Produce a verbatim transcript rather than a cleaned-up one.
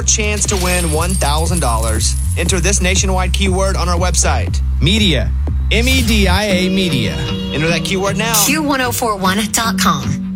Chance to win one thousand dollars. Enter this nationwide keyword on our website. Media. M E D I A Media. Enter that keyword now. Q ten forty-one dot com.